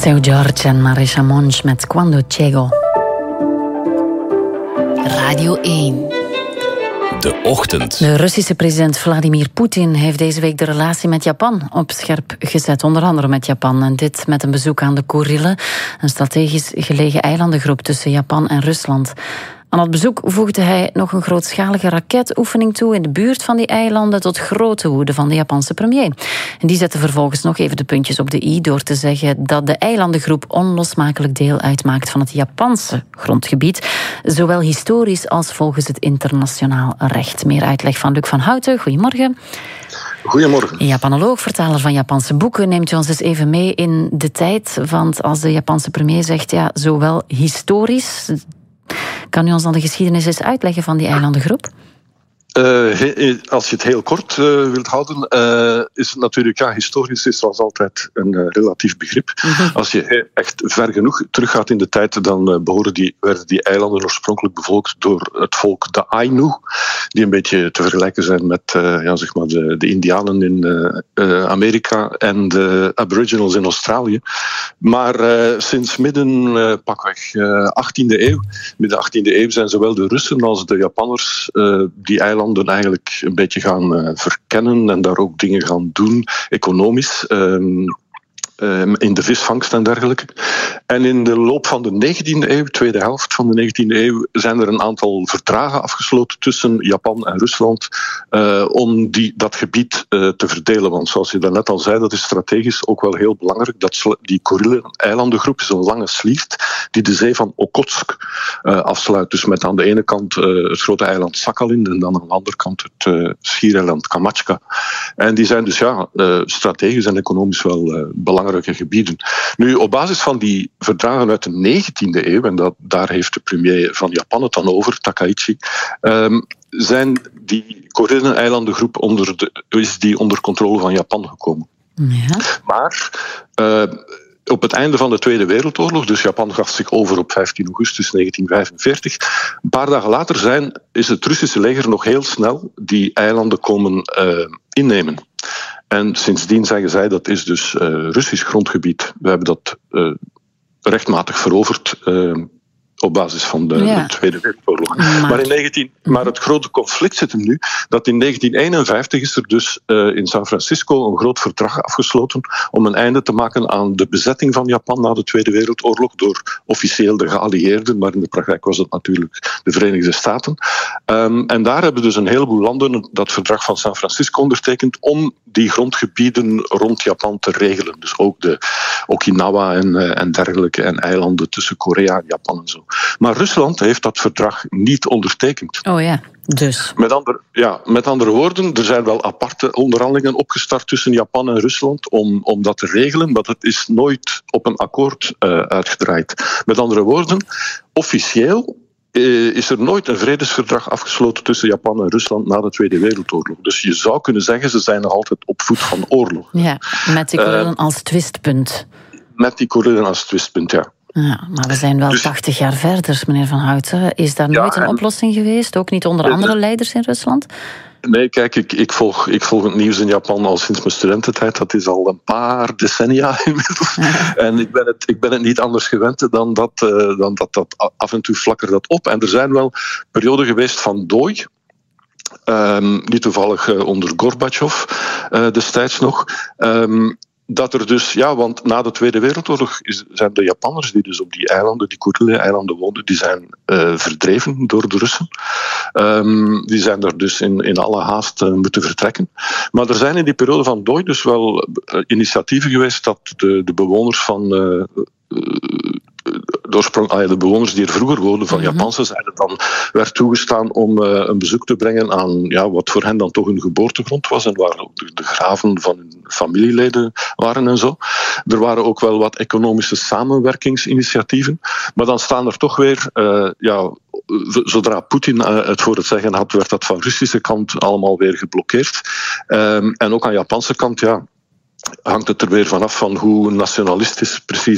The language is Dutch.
Seu George en Marisha Monch met Quando Chego. Radio 1. De ochtend. De Russische president Vladimir Poetin heeft deze week de relatie met Japan op scherp gezet. Onder andere met Japan. En dit met een bezoek aan de Kurillen, een strategisch gelegen eilandengroep tussen Japan en Rusland. Aan het bezoek voegde hij nog een grootschalige raketoefening toe in de buurt van die eilanden, tot grote woede van de Japanse premier. En die zette vervolgens nog even de puntjes op de i door te zeggen dat de eilandengroep onlosmakelijk deel uitmaakt van het Japanse grondgebied, zowel historisch als volgens het internationaal recht. Meer uitleg van Luc van Houten. Goedemorgen. Goedemorgen. Japanoloog, vertaler van Japanse boeken, neemt je ons eens even mee in de tijd. Want als de Japanse premier zegt, ja, zowel historisch, kan u ons dan de geschiedenis eens uitleggen van die eilandengroep? Als je het heel kort wilt houden, is het natuurlijk, ja, historisch is zoals altijd een relatief begrip. Mm-hmm. Als je echt ver genoeg teruggaat in de tijd, dan werden die eilanden oorspronkelijk bevolkt door het volk de Ainu, die een beetje te vergelijken zijn met zeg maar de Indianen in Amerika en de Aboriginals in Australië. Maar sinds pakweg 18e eeuw, midden 18e eeuw, zijn zowel de Russen als de Japanners die eilanden eigenlijk een beetje gaan verkennen en daar ook dingen gaan doen, economisch, in de visvangst en dergelijke. En in de loop van de 19e eeuw, tweede helft van de 19e eeuw, zijn er een aantal verdragen afgesloten tussen Japan en Rusland om dat gebied te verdelen. Want zoals je daarnet al zei, dat is strategisch ook wel heel belangrijk. Die Kurillen-eilandengroep is een lange sliert die de zee van Okhotsk afsluit. Dus met aan de ene kant het grote eiland Sakhalin en dan aan de andere kant het schiereiland Kamchatka. En die zijn dus strategisch en economisch wel belangrijke gebieden. Nu, op basis van die verdragen uit de 19e eeuw, en daar heeft de premier van Japan het dan over, Takaichi, zijn die Kurillen-eilandengroep onder controle van Japan gekomen. Ja. Maar op het einde van de Tweede Wereldoorlog, dus Japan gaf zich over op 15 augustus 1945, een paar dagen later is het Russische leger nog heel snel die eilanden komen innemen. En sindsdien zeggen zij, dat is dus Russisch grondgebied. We hebben dat rechtmatig veroverd op basis van de Tweede Wereldoorlog. Maar het grote conflict zit hem nu dat in 1951 is er dus in San Francisco een groot verdrag afgesloten om een einde te maken aan de bezetting van Japan na de Tweede Wereldoorlog door officieel de geallieerden, maar in de praktijk was het natuurlijk de Verenigde Staten. En daar hebben dus een heleboel landen dat verdrag van San Francisco ondertekend om die grondgebieden rond Japan te regelen. Dus ook de Okinawa en dergelijke en eilanden tussen Korea en Japan en zo. Maar Rusland heeft dat verdrag niet ondertekend. Oh ja, dus. Met andere woorden, er zijn wel aparte onderhandelingen opgestart tussen Japan en Rusland om dat te regelen, maar dat is nooit op een akkoord uitgedraaid. Met andere woorden, officieel is er nooit een vredesverdrag afgesloten tussen Japan en Rusland na de Tweede Wereldoorlog. Dus je zou kunnen zeggen, ze zijn nog altijd op voet van oorlog. Ja, met die Kurillen als twistpunt. Met die Kurillen als twistpunt, ja. Ja, maar we zijn wel 80 jaar verder, meneer Van Houten. Is daar nooit een oplossing geweest? Ook niet onder andere leiders in Rusland? Nee, kijk, ik volg het nieuws in Japan al sinds mijn studententijd. Dat is al een paar decennia inmiddels. En ik ben het niet anders gewend dan dat af en toe flakkert dat op. En er zijn wel perioden geweest van dooi. Niet toevallig onder Gorbachev destijds nog. Dat er dus, want na de Tweede Wereldoorlog zijn de Japanners die dus op die eilanden, die Kurillen-eilanden woonden, die zijn verdreven door de Russen. Die zijn daar dus in alle haast moeten vertrekken. Maar er zijn in die periode van dooi dus wel initiatieven geweest dat de bewoners van de bewoners die er vroeger woonden van Japanse zijde dan werd toegestaan om een bezoek te brengen aan wat voor hen dan toch hun geboortegrond was en waar ook de graven van hun familieleden waren en zo. Er waren ook wel wat economische samenwerkingsinitiatieven, maar dan staan er toch weer, zodra Poetin het voor het zeggen had, werd dat van Russische kant allemaal weer geblokkeerd. En ook aan Japanse kant, hangt het er weer vanaf van hoe nationalistisch precies